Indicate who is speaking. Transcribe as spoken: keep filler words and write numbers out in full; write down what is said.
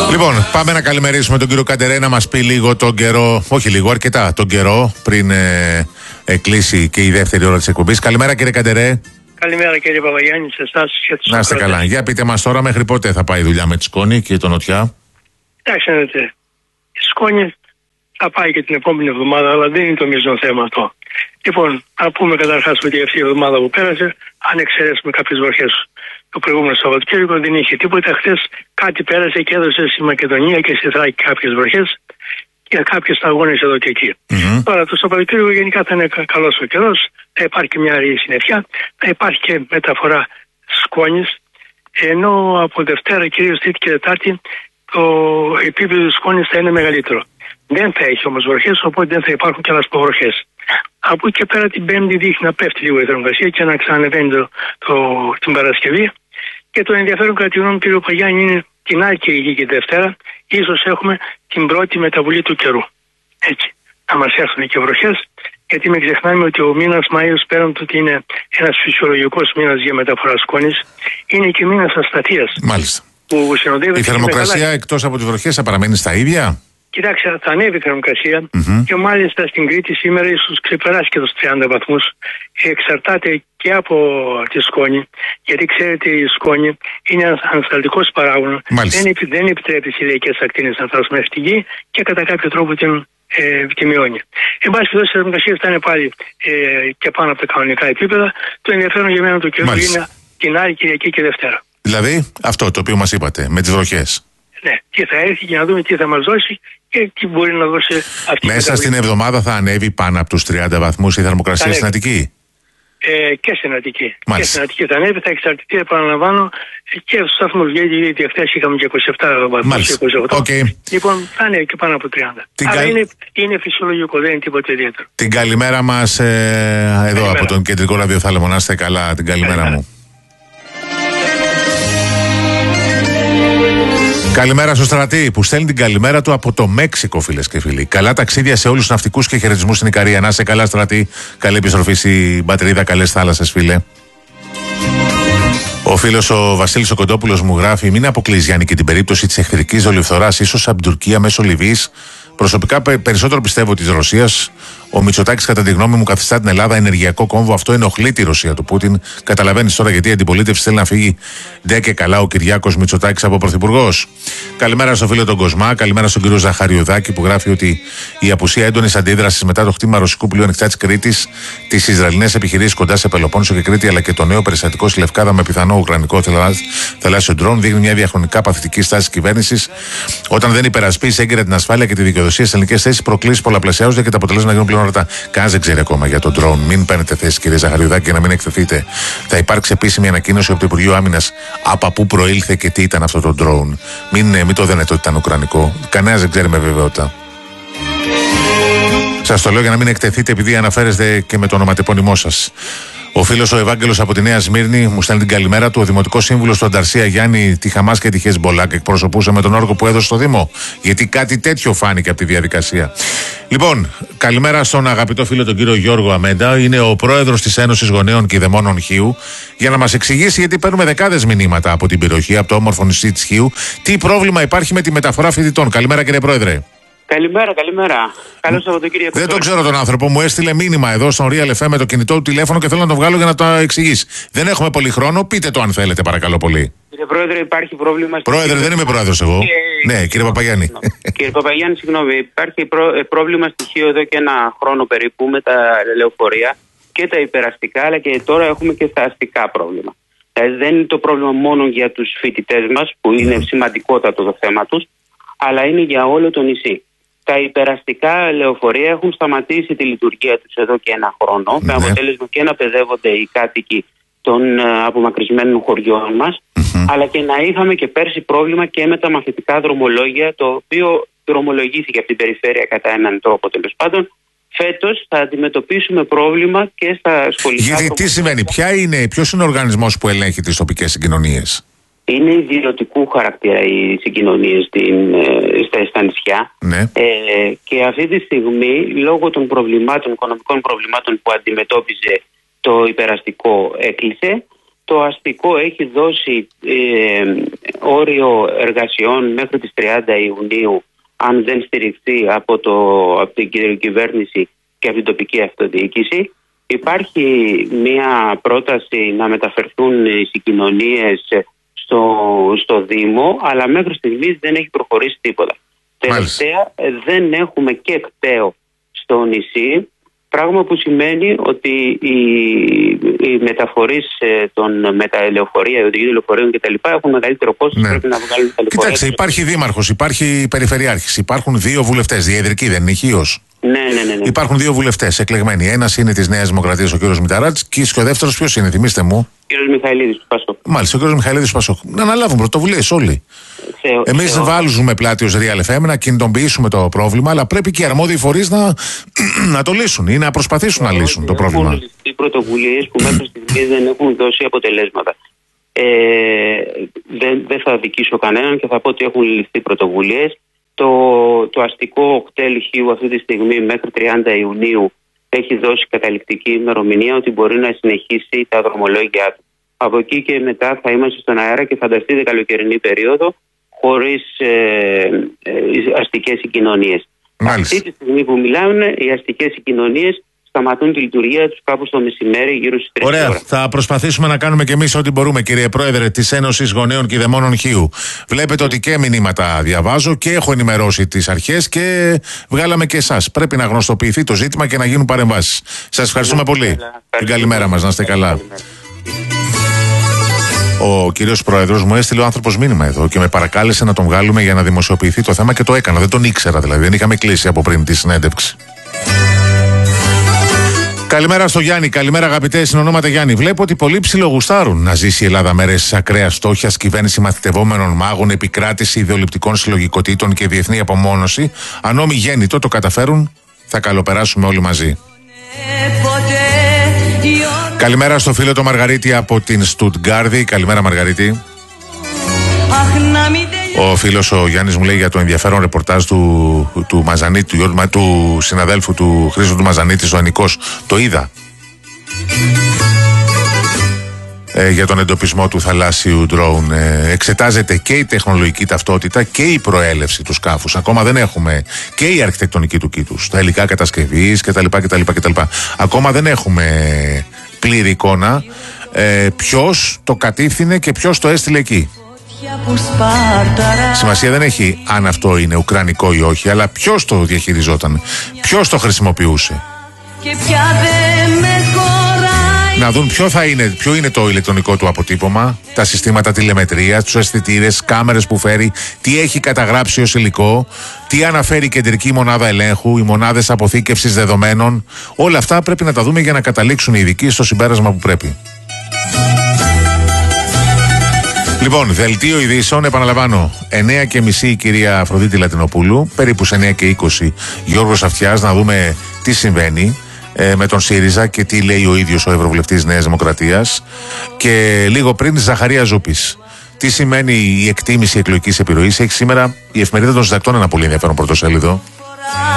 Speaker 1: Λοιπόν, πάμε να καλημερίσουμε τον κύριο Καντερέ να μας πει λίγο τον καιρό, όχι λίγο, αρκετά τον καιρό πριν ε, ε, κλείσει και η δεύτερη ώρα της εκπομπής. Καλημέρα κύριε Καντερέ.
Speaker 2: Καλημέρα κύριε Παπαγιάννη, σε εσάς και τους
Speaker 1: να είστε καλά. Για πείτε μας τώρα μέχρι πότε θα πάει η δουλειά με τη Σκόνη και τον Νοτιά.
Speaker 2: Εντάξει, η Σκόνη θα πάει και την επόμενη εβδομάδα, αλλά δεν είναι το μείζον θέμα αυτό. Λοιπόν, να πούμε καταρχάς ότι αυτή η εβδομάδα που πέρασε, αν εξαιρέσουμε κάποιες βροχές το προηγούμενο Σαββατοκύριακο, δεν είχε τίποτα. Χθες κάτι πέρασε και έδωσε στη Μακεδονία και στη Θράκη κάποιες βροχές και κάποιες αγώνες εδώ και εκεί. Mm-hmm. Τώρα το Σαββατοκύριακο γενικά θα είναι καλός ο καιρός, θα υπάρχει μια αργή συννεφιά, θα υπάρχει και μεταφορά Σκόνης, ενώ από Δευτέρα, κυρίως Τρίτη και Τετάρτη, το επίπεδο της Σκόνης θα είναι μεγαλύτερο. Δεν θα έχει όμως βροχές, οπότε δεν θα υπάρχουν και λασποβροχές. Από εκεί και πέρα την Πέμπτη δείχνει να πέφτει λίγο η θερμοκρασία και να ξανανεβαίνει το, το, την Παρασκευή. Και το ενδιαφέρον κατά τη γνώμη μου, κύριο Παγιάννη, είναι την άλλη Κυριακή και Δευτέρα. Ίσως έχουμε την πρώτη μεταβολή του καιρού. Έτσι. Να μας έρθουν και βροχές, γιατί μην ξεχνάμε ότι ο μήνας Μάιος, πέραν του ότι είναι ένας φυσιολογικός μήνας για μεταφορά σκόνης, είναι και μήνας ασταθείας.
Speaker 1: Μάλιστα.
Speaker 2: Που η
Speaker 1: θερμοκρασία εκτός από τις βροχές θα παραμένει στα ίδια.
Speaker 2: Κοιτάξτε, θα ανέβει η θερμοκρασία mm-hmm. και μάλιστα στην Κρήτη σήμερα ίσως ξεπεράσει και τους τριάντα βαθμούς. Εξαρτάται και από τη σκόνη, γιατί ξέρετε η σκόνη είναι ένας ανασταλτικός παράγων. Δεν, δεν επιτρέπει τις ηλιακές ακτίνες να φτάσουν μέχρι τη γη και κατά κάποιο τρόπο την, ε, τη μειώνει. Εν πάση περιπτώσει, η θερμοκρασία θα είναι πάλι ε, και πάνω από τα κανονικά επίπεδα. Το ενδιαφέρον για μένα το καιρό είναι την άλλη Κυριακή και Δευτέρα.
Speaker 1: Δηλαδή αυτό το οποίο μας είπατε, με τις βροχές.
Speaker 2: Ναι, τι θα έρθει και να δούμε τι θα μας δώσει και τι μπορεί να δώσει αυτή.
Speaker 1: Μέσα στην εβδομάδα θα ανέβει πάνω από τους τριάντα βαθμούς η θερμοκρασία στην Αττική.
Speaker 2: Ε, και στην Αττική. Και στην Αττική θα ανέβει, θα εξαρτηθεί, επαναλαμβάνω, και στους σταθμούς, γιατί χθες είχαμε και είκοσι επτά βαθμούς.
Speaker 1: Okay.
Speaker 2: Λοιπόν, θα ανέβει και πάνω από τριάντα. Την Αλλά κα... είναι, είναι φυσιολογικό, δεν είναι τίποτα ιδιαίτερο.
Speaker 1: Την καλημέρα μας ε, εδώ καλημέρα. Από τον Κεντρικό Ραδιοθάλαμο. Να είστε καλά, την καλημέρα, καλημέρα. μου. Καλημέρα στο Στρατή που στέλνει την καλημέρα του από το Μέξικο, φίλες και φίλοι. Καλά ταξίδια σε όλους τους ναυτικούς και χαιρετισμούς στην Ικαρία. Να είσαι καλά, Στρατή. Καλή επιστροφή στην πατρίδα. Καλές θάλασσες, φίλε. Ο φίλος ο Βασίλης ο Κοντόπουλος μου γράφει: μην αποκλείς, Γιάννη, και την περίπτωση της εχθρικής δολιοφθοράς, ίσως από την Τουρκία μέσω Λιβύης. Προσωπικά περισσότερο πιστεύω της Ρωσίας. Ο Μητσοτάκης, κατά τη γνώμη μου, καθιστά την Ελλάδα ενεργειακό κόμβο. Αυτό ενοχλεί τη Ρωσία του Πούτιν. Καταλαβαίνεις τώρα γιατί η αντιπολίτευση θέλει να φύγει ντε και καλά ο Κυριάκος Μητσοτάκης από πρωθυπουργός. Καλημέρα στο φίλο τον Κοσμά. Καλημέρα στον κύριο Ζαχαριουδάκη που γράφει ότι η απουσία έντονης αντίδρασης μετά το χτύπημα ρωσικού πλοίου ανοιχτά της Κρήτης, τις Ισραηλινές επιχειρήσεις κοντά σε Πελοπόννησο και Κρήτη, αλλά και το νέο περιστατικό στη Λευκάδα με πιθανό ουκρανικό θαλάσσιο ντρόν δείχνει μια διαχρονικά παθητική στάση της κυβέρνησης. Όταν δεν υπερασπίσει έγκαιρα την ασφάλεια και τη δικαιοδοσία στις ελληνικές θέσεις, προκλήσεις πολλαπλασιάζονται και τα αποτελέσματα γίνουν πλέον ορατά. Κανένας δεν ξέρει ακόμα για τον ντρόν. Μην παίρνετε θέση, κύριε Ζαχαριουδάκη, και να μην εκθεθείτε. Θα υπάρξει επίσημη ανακοίνωση από το Υπουργείο Άμυνας από πού προήλθε και τι ήταν αυτό το ντρόν. Μην, μην το δένετε ότι ήταν ουκρανικό. Κανένας δεν ξέρει με βεβαιότητα. Σας το λέω για να μην εκτεθείτε, επειδή αναφέρεστε και με το ονοματεπώνυμό σας. Ο φίλος ο Ευάγγελος από τη Νέα Σμύρνη μου στέλνει την καλημέρα του. Ο Δημοτικός Σύμβουλος του Ανταρσία Γιάννη, τη Χαμάς και τη Χεσμπολάκ εκπροσωπούσε με τον όργο που έδωσε στο Δήμο. Γιατί κάτι τέτοιο φάνηκε από τη διαδικασία. Λοιπόν, καλημέρα στον αγαπητό φίλο τον κύριο Γιώργο Αμέντα. Είναι ο πρόεδρος της Ένωσης Γονέων και Δαιμόνων Χίου. Για να μας εξηγήσει, γιατί παίρνουμε δεκάδες μηνύματα από την περιοχή, από το όμορφο νησί της Χίου, τι πρόβλημα υπάρχει με τη μεταφορά φοιτητών. Καλημέρα, κύριε Πρόεδρε.
Speaker 3: Καλημέρα, καλημέρα. Καλό Σαββατοκύριακο.
Speaker 1: Δεν τον ξέρω τον άνθρωπο. Μου έστειλε μήνυμα εδώ στον Real εφ εμ με το κινητό του τηλέφωνο και θέλω να το βγάλω για να το εξηγήσει. Δεν έχουμε πολύ χρόνο. Πείτε το αν θέλετε, παρακαλώ πολύ.
Speaker 3: Κύριε Πρόεδρε, υπάρχει πρόβλημα.
Speaker 1: Πρόεδρε, δεν είμαι πρόεδρος εγώ. Και... Ναι, κύριε Παπαγιάννη.
Speaker 3: Κύριε Παπαγιάννη, συγγνώμη. Υπάρχει πρόβλημα στοιχείο εδώ και ένα χρόνο περίπου με τα λεωφορεία και τα υπεραστικά, αλλά και τώρα έχουμε και στα αστικά πρόβλημα. Δηλαδή δεν είναι το πρόβλημα μόνο για τους φοιτητές μας, που είναι mm. σημαντικότατο το θέμα τους, αλλά είναι για όλο το νησί. Τα υπεραστικά λεωφορεία έχουν σταματήσει τη λειτουργία τους εδώ και ένα χρόνο, mm-hmm. με αποτέλεσμα και να παιδεύονται οι κάτοικοι των uh, απομακρυσμένων χωριών μας, mm-hmm. αλλά και να είχαμε και πέρσι πρόβλημα και με τα μαθητικά δρομολόγια, το οποίο δρομολογήθηκε από την περιφέρεια κατά έναν τρόπο τέλος πάντων. Φέτος θα αντιμετωπίσουμε πρόβλημα και στα σχολικά.
Speaker 1: Γιατί τι σημαίνει, ποια είναι, ποιος είναι ο οργανισμός που ελέγχει τις τοπικές συγκοινωνίες?
Speaker 3: Είναι ιδιωτικού χαρακτήρα οι συγκοινωνίες στην, στα, στα νησιά.
Speaker 1: Ναι.
Speaker 3: Ε, και αυτή τη στιγμή, λόγω των προβλημάτων, οικονομικών προβλημάτων που αντιμετώπιζε το υπεραστικό, έκλεισε. Το αστικό έχει δώσει ε, όριο εργασιών μέχρι τις τριάντα Ιουνίου, αν δεν στηριχθεί από, το, από την κυβέρνηση και από την τοπική αυτοδιοίκηση. Υπάρχει μια πρόταση να μεταφερθούν οι συγκοινωνίες στο, στο Δήμο, αλλά μέχρι στιγμής δεν έχει προχωρήσει τίποτα. Τελευταία, δεν έχουμε και κταίο στο νησί, πράγμα που σημαίνει ότι οι, οι μεταφορείς των μεταλεωφορείων, οδηγοί λεωφορείων κτλ. Έχουν μεγαλύτερο κόστος, ναι. Πρέπει να βγάλουν τα λεωφορεία.
Speaker 1: Κοίταξε, υπάρχει δήμαρχος, υπάρχει περιφερειάρχης, υπάρχουν δύο βουλευτές, διεδρική δεν είναι ηχείος.
Speaker 3: Ναι, ναι, ναι, ναι.
Speaker 1: Υπάρχουν δύο βουλευτές εκλεγμένοι. Ένας είναι της Νέας Δημοκρατίας, ο κύριος Μηταράτης, και ο δεύτερος ποιος είναι, θυμίστε μου.
Speaker 3: Ο κύριος Μιχαηλίδης του Πασόκ.
Speaker 1: Μάλιστα, ο κύριος Μιχαηλίδης του Πασόκ. Να αναλάβουν πρωτοβουλίες όλοι. Εμείς δεν βάλουμε πλάτη ως Real εφ εμ να κινητοποιήσουμε το πρόβλημα, αλλά πρέπει και οι αρμόδιοι φορείς να, να το λύσουν ή να προσπαθήσουν να λύσουν το πρόβλημα.
Speaker 3: Έχουν ληφθεί πρωτοβουλίες που μέχρι στιγμής δεν έχουν δώσει αποτελέσματα. Ε, δεν, δεν θα δικήσω κανέναν και θα πω ότι έχουν ληφθεί πρωτοβουλίες. Το, το αστικό κτέλ Χίου αυτή τη στιγμή μέχρι τριάντα Ιουνίου έχει δώσει καταληκτική ημερομηνία ότι μπορεί να συνεχίσει τα δρομολόγια του. Από εκεί και μετά θα είμαστε στον αέρα και φανταστείτε καλοκαιρινή περίοδο χωρίς ε, ε, αστικές συγκοινωνίες. Αυτή τη στιγμή που μιλάμε, οι αστικές συγκοινωνίες σταματούν τη λειτουργία τους κάπου στο μεσημέρι, γύρω στις τρεις.
Speaker 1: Ωραία.
Speaker 3: Ώρα.
Speaker 1: Θα προσπαθήσουμε να κάνουμε και εμείς ό,τι μπορούμε, κύριε Πρόεδρε της Ένωσης Γονέων και Δαιμόνων Χίου. Βλέπετε ότι και μηνύματα διαβάζω και έχω ενημερώσει τις αρχές και βγάλαμε και εσάς. Πρέπει να γνωστοποιηθεί το ζήτημα και να γίνουν παρεμβάσεις. Σας ευχαριστούμε πολύ. Καλά. Την καλημέρα μας, να είστε καλά. Καλημέρα. Ο κύριος Πρόεδρος μου έστειλε ο άνθρωπος μήνυμα εδώ και με παρακάλεσε να τον βγάλουμε για να δημοσιοποιηθεί το θέμα και το έκανα. Δεν τον ήξερα δηλαδή, δεν είχαμε κλείσει από πριν τη συνέντευξη. Καλημέρα στο Γιάννη, καλημέρα αγαπητέ συνονόματα Γιάννη. Βλέπω ότι πολλοί ψιλογουστάρουν να ζήσει η Ελλάδα μέρες ακραίας φτώχειας, κυβέρνηση μαθητευόμενων μάγων, επικράτηση ιδεολειπτικών συλλογικοτήτων και διεθνή απομόνωση. Αν όμοι γέννητο το καταφέρουν, θα καλοπεράσουμε όλοι μαζί. Καλημέρα στο φίλο το Μαργαρίτη από την Στουτγκάρδη. Καλημέρα Μαργαρίτη. Ο φίλος ο Γιάννης μου λέει για το ενδιαφέρον ρεπορτάζ του, του Μαζανίτη, του, του συναδέλφου του Χρήστου του Μαζανίτη στο Ανικός. Το είδα. Ε, για τον εντοπισμό του θαλάσσιου ντρόουν. Ε, εξετάζεται και η τεχνολογική ταυτότητα και η προέλευση του σκάφους. Ακόμα δεν έχουμε και η αρχιτεκτονική του κήτους, τα υλικά κατασκευής κτλ, κτλ, κτλ. Ακόμα δεν έχουμε πλήρη εικόνα ε, ποιος το κατήφθηνε και ποιος το έστειλε εκεί. Σημασία δεν έχει αν αυτό είναι ουκρανικό ή όχι, αλλά ποιος το διαχειριζόταν, ποιος το χρησιμοποιούσε. Και πια δεν με χωράει. Να δουν ποιο θα είναι, ποιο είναι το ηλεκτρονικό του αποτύπωμα, τα συστήματα τηλεμετρίας, τους αισθητήρες, κάμερες που φέρει, τι έχει καταγράψει ως υλικό, τι αναφέρει η κεντρική μονάδα ελέγχου, οι μονάδες αποθήκευσης δεδομένων. Όλα αυτά πρέπει να τα δούμε για να καταλήξουν οι ειδικοί στο συμπέρασμα που πρέπει. Λοιπόν, δελτίο ειδήσεων, επαναλαμβάνω, εννιά και μισή η κυρία Αφροδίτη Λατινοπούλου, περίπου σε εννιά και είκοσι Γιώργος Αυτιάς, να δούμε τι συμβαίνει ε, με τον ΣΥΡΙΖΑ και τι λέει ο ίδιος ο Ευρωβουλευτής Νέας Δημοκρατίας, και λίγο πριν Ζαχαρία Ζούπης. Τι σημαίνει η εκτίμηση εκλογικής επιρροής? Έχει σήμερα η Εφημερίδα των Συντακτών ένα πολύ ενδιαφέρον πρωτοσέλιδο.